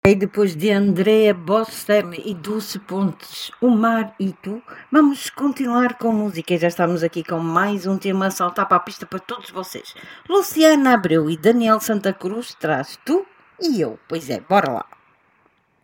E depois de Andrea Bocelli e Dulce Pontes, O Mar e Tu, vamos continuar com música. Já estamos aqui com mais um tema a saltar para a pista para todos vocês. Luciana Abreu e Daniel Santa Cruz traz Tu e Eu. Pois é, bora lá.